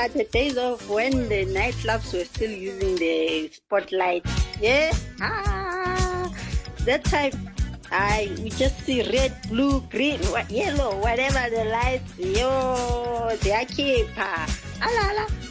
the days of when the nightclubs were still using the spotlight. Yeah. That time, we just see red, blue, green, yellow, whatever the lights. Yo, they are keep. Ala, ala.